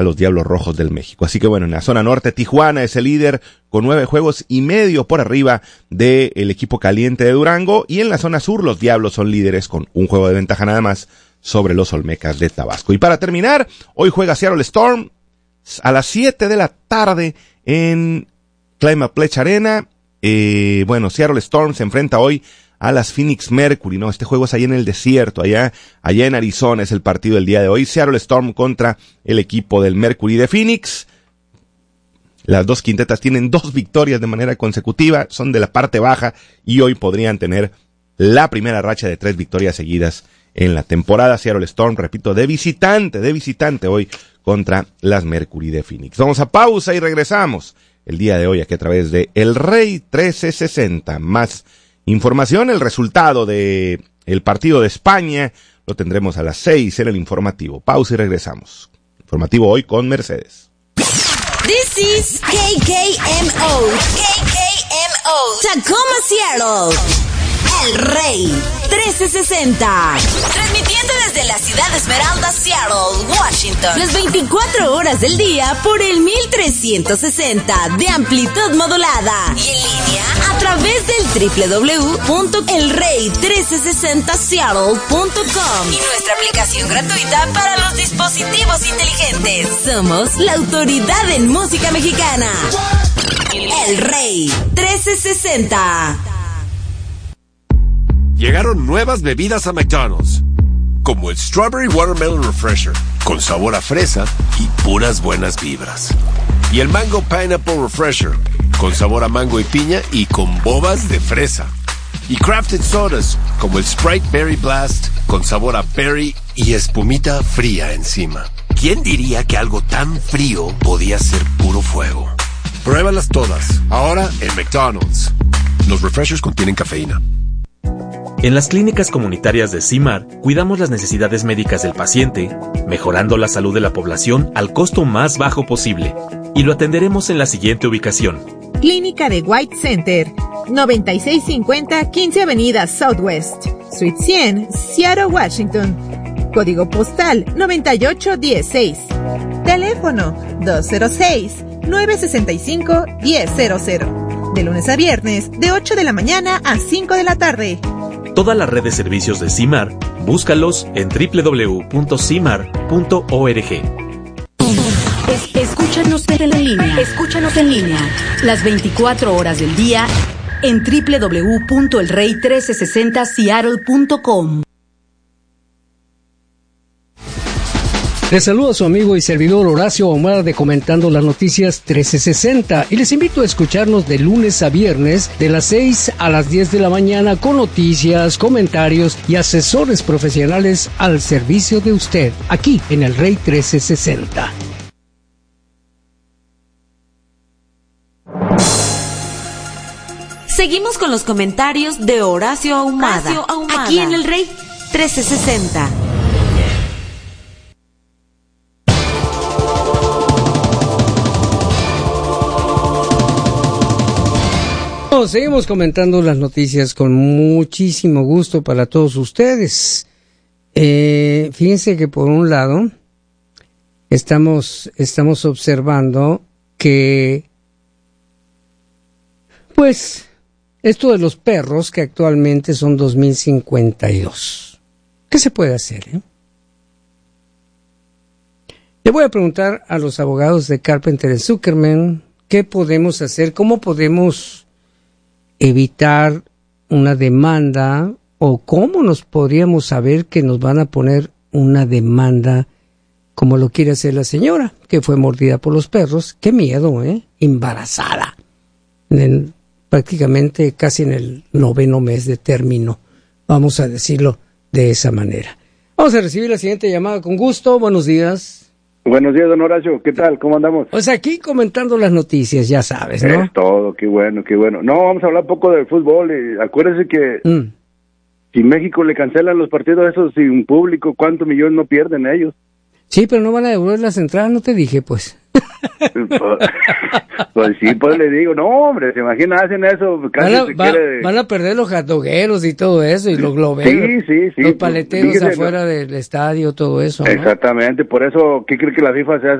a los Diablos Rojos del México. Así que bueno, en la zona norte, Tijuana es el líder con 9 juegos y medio por arriba del equipo caliente de Durango, y en la zona sur los Diablos son líderes con 1 juego de ventaja nada más sobre los Olmecas de Tabasco. Y para terminar, hoy juega Seattle Storm a las 7 de la tarde en Climate Pledge Arena. Seattle Storm se enfrenta hoy a las Phoenix Mercury, ¿no? Este juego es allá en el desierto, allá en Arizona es el partido del día de hoy. Seattle Storm contra el equipo del Mercury de Phoenix. Las dos quintetas tienen 2 victorias de manera consecutiva, son de la parte baja y hoy podrían tener la primera racha de 3 victorias seguidas en la temporada. Seattle Storm, repito, de visitante hoy contra las Mercury de Phoenix. Vamos a pausa y regresamos el día de hoy aquí a través de El Rey 1360. Más información, el resultado de el partido de España lo tendremos a las 6 en el informativo. Pausa y regresamos. Informativo hoy con Mercedes. This is KKMO. Tacoma, Seattle. El Rey 1360. Transmitiendo desde la ciudad Esmeralda, Seattle, Washington. Las 24 horas del día por el 1360 de amplitud modulada. Y en línea a través del www.elrey1360seattle.com. Y nuestra aplicación gratuita para los dispositivos inteligentes. Somos la autoridad en música mexicana. El Rey 1360. Llegaron nuevas bebidas a McDonald's, como el Strawberry Watermelon Refresher, con sabor a fresa y puras buenas vibras. Y el Mango Pineapple Refresher, con sabor a mango y piña y con bobas de fresa. Y Crafted Sodas, como el Sprite Berry Blast, con sabor a berry y espumita fría encima. ¿Quién diría que algo tan frío podía ser puro fuego? Pruébalas todas, ahora en McDonald's. Los refreshers contienen cafeína. En las clínicas comunitarias de CIMAR, cuidamos las necesidades médicas del paciente, mejorando la salud de la población al costo más bajo posible. Y lo atenderemos en la siguiente ubicación. Clínica de White Center, 9650 15 Avenida Southwest, Suite 100, Seattle, Washington. Código postal 9816. Teléfono 206-965-1000. De lunes a viernes, de 8 de la mañana a 5 de la tarde. Toda la red de servicios de CIMAR, búscalos en www.cimar.org. Escúchanos en línea, las 24 horas del día en www.elrey1360seattle.com. Les saluda su amigo y servidor Horacio Ahumada de Comentando las Noticias 1360 y les invito a escucharnos de lunes a viernes de las 6 a las 10 de la mañana con noticias, comentarios y asesores profesionales al servicio de usted, aquí en El Rey 1360. Seguimos con los comentarios de Horacio Ahumada, aquí en El Rey 1360. Seguimos comentando las noticias con muchísimo gusto para todos ustedes. Fíjense que por un lado estamos observando que pues esto de los perros que actualmente son 2052. ¿Qué se puede hacer? Le voy a preguntar a los abogados de Carpenter & Zuckerman qué podemos hacer, cómo podemos evitar una demanda o cómo nos podríamos saber que nos van a poner una demanda como lo quiere hacer la señora que fue mordida por los perros. Qué miedo, embarazada prácticamente casi en el 9º mes de término, vamos a decirlo de esa manera. Vamos a recibir la siguiente llamada con gusto. Buenos días. Buenos días, don Horacio. ¿Qué tal? ¿Cómo andamos? Pues aquí comentando las noticias, ya sabes, ¿no? Es todo, qué bueno, qué bueno. No, vamos a hablar un poco del fútbol. Acuérdese que si México le cancelan los partidos esos sin público, ¿cuántos millones no pierden ellos? Sí, pero no van a devolver las entradas, no te dije, pues. Pues sí, pues le digo, no, hombre, se imagina, hacen eso. Van a perder los hotdogueros y todo eso, y los globeros, sí, los paleteros afuera del estadio, todo eso, ¿no? Exactamente, por eso, ¿qué cree que la FIFA se hace?